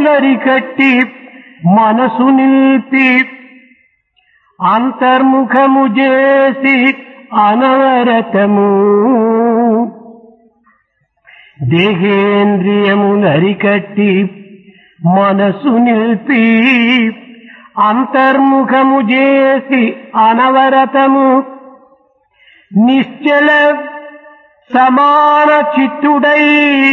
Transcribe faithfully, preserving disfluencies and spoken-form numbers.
ఇంద్రియములరికట్టి మనసు నిలిపి అంతర్ముఖము చేసి అనవరతము దేహేంద్రియములరికట్టి మనసు నిలిపి అంతర్ముఖము చేసి అనవరతము నిశ్చల సమాన చిత్తుడై